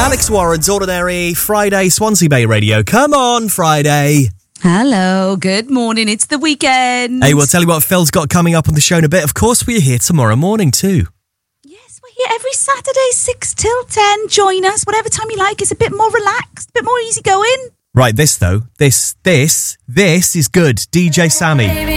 Alex Warren's Ordinary Friday, Swansea Bay Radio. Come on, Friday. Hello, good morning. It's the weekend. Hey, we'll tell you what Phil's got coming up on the show in a bit. Of course, we're here tomorrow morning too. Yes, we're here every Saturday, 6 till 10. Join us, whatever time you like. It's a bit more relaxed, a bit more easygoing. Right, this though, this is good. DJ Sammy.